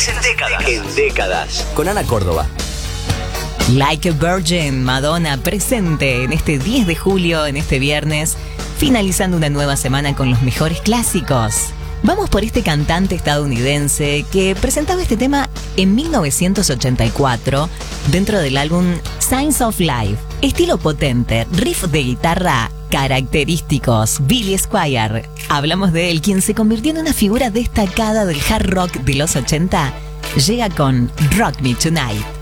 Décadas en décadas. En décadas. Con Ana Córdoba. Like a Virgin, Madonna presente en este 10 de julio, en este viernes, finalizando una nueva semana con los mejores clásicos. Vamos por este cantante estadounidense que presentaba este tema en 1984 dentro del álbum Signs of Life. Estilo potente, riff de guitarra característicos, Billy Squier. Hablamos de él, quien se convirtió en una figura destacada del hard rock de los 80. Llega con Rock Me Tonight.